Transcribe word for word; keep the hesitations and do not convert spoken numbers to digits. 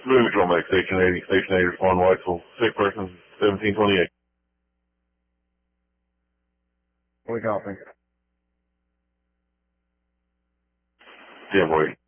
Louis Patrol Medic, Station eighty, Station eighty, respond Whitesville, sick person, seventeen twenty-eight. We copy. Yeah, boy.